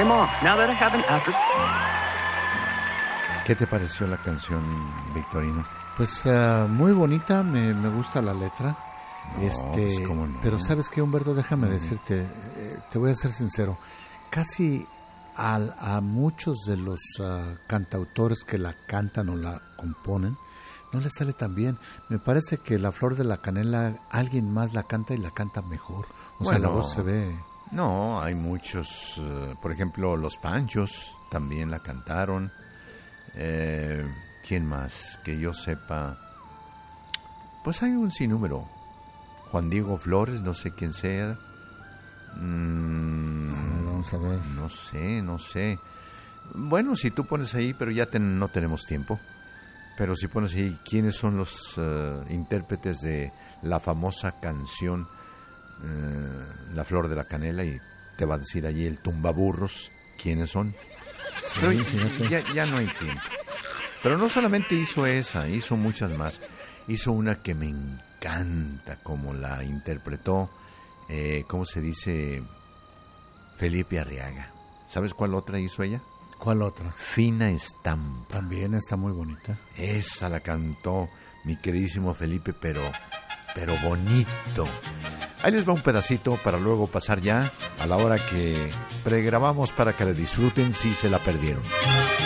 Hey, Mom, now that I have an after... ¿Qué te pareció la canción, Victorino? Pues muy bonita, me gusta la letra. Pues, ¿cómo no? Pero ¿sabes qué, Humberto? Déjame decirte, te voy a ser sincero. Casi a muchos de los cantautores que la cantan o la componen, no les sale tan bien. Me parece que La Flor de la Canela, alguien más la canta y la canta mejor. O sea, la voz se ve... No, hay muchos, por ejemplo, Los Panchos también la cantaron. ¿Quién más? Que yo sepa. Pues hay un sinnúmero. Juan Diego Flores, no sé quién sea. Vamos a ver. No sé. Bueno, si tú pones ahí, pero ya no tenemos tiempo. Pero si pones ahí, ¿quiénes son los intérpretes de la famosa canción La Flor de la Canela? Y te va a decir allí el Tumbaburros quiénes son. Sí, pero ya no hay tiempo. Pero no solamente hizo esa, hizo muchas más. Hizo una que me encanta como la interpretó, ¿cómo se dice? Felipe Arriaga. ¿Sabes cuál otra hizo ella? ¿Cuál otra? Fina Estampa. También está muy bonita. Esa la cantó mi queridísimo Felipe, pero bonito. Ahí les va un pedacito para luego pasar ya a la hora que pregrabamos para que la disfruten si se la perdieron.